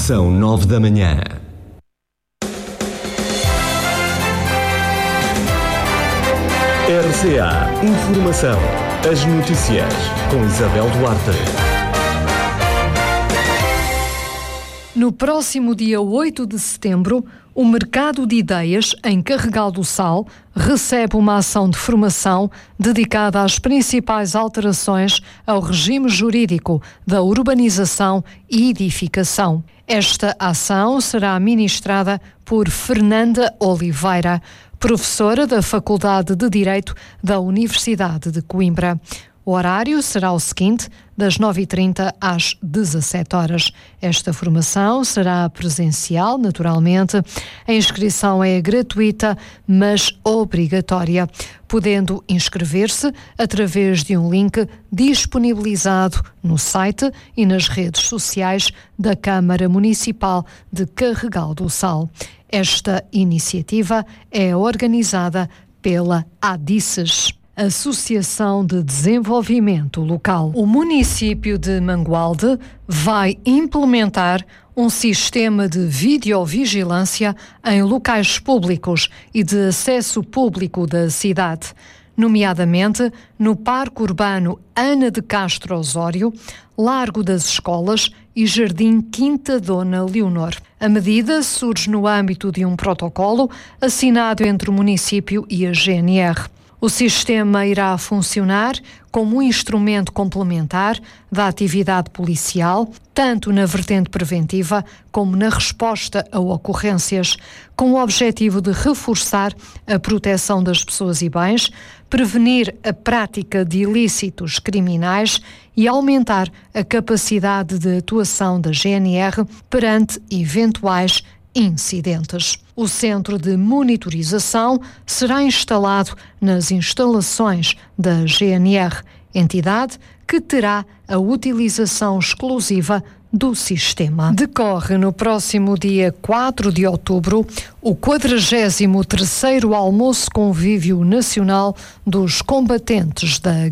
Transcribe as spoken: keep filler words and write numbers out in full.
São nove da manhã. R C A Informação. As notícias com Isabel Duarte. No próximo dia oito de setembro, o Mercado de Ideias, em Carregal do Sal, recebe uma ação de formação dedicada às principais alterações ao regime jurídico da urbanização e edificação. Esta ação será ministrada por Fernanda Oliveira, professora da Faculdade de Direito da Universidade de Coimbra. O horário será o seguinte, das nove e trinta às dezassete horas. Esta formação será presencial, naturalmente. A inscrição é gratuita, mas obrigatória, podendo inscrever-se através de um link disponibilizado no site e nas redes sociais da Câmara Municipal de Carregal do Sal. Esta iniciativa é organizada pela ADICES, Associação de Desenvolvimento Local. O município de Mangualde vai implementar um sistema de videovigilância em locais públicos e de acesso público da cidade, nomeadamente no Parque Urbano Ana de Castro Osório, Largo das Escolas e Jardim Quinta Dona Leonor. A medida surge no âmbito de um protocolo assinado entre o município e a G N R. O sistema irá funcionar como um instrumento complementar da atividade policial, tanto na vertente preventiva como na resposta a ocorrências, com o objetivo de reforçar a proteção das pessoas e bens, prevenir a prática de ilícitos criminais e aumentar a capacidade de atuação da G N R perante eventuais incidentes. O centro de monitorização será instalado nas instalações da G N R, entidade que terá a utilização exclusiva do sistema. Decorre no próximo dia quatro de outubro o quadragésimo terceiro Almoço Convívio Nacional dos Combatentes da